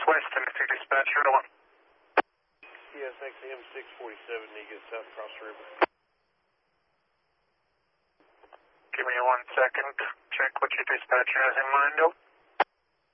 West, Tennessee Dispatcher, on. CSX M647, need to get south across the river. Give me 1 second. Check what your dispatcher has in mind, though.